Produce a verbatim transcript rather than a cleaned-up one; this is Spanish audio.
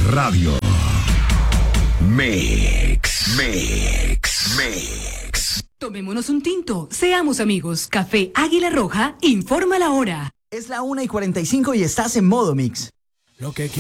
Radio. Mix, mix, mix. Tomémonos un tinto, seamos amigos. Café Águila Roja informa la hora. Es la una y cuarenta y cinco y estás en modo mix. Lo que